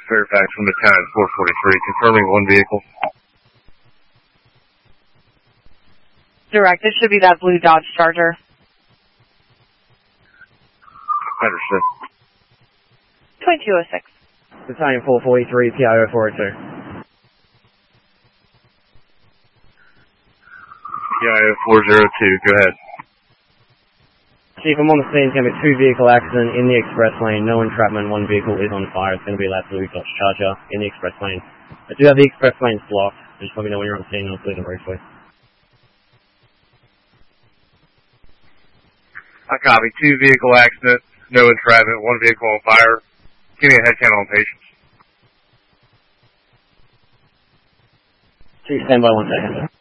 Fairfax from the town 443, confirming one vehicle. Direct, it should be that blue Dodge Charger. Understood. 2206. Battalion 443, PIO 402. PIO 402, go ahead. Chief, I'm on the scene. It's going to be a two-vehicle accident in the express lane. No entrapment. One vehicle is on fire. It's going to be that blue Dodge Charger in the express lane. I do have the express lanes blocked. Just let me know when you're on scene and I'll clear the roadway. I copy. Two-vehicle accident, no entrapment, one vehicle on fire. Give me a head count on patients. Chief, stand by 1 second.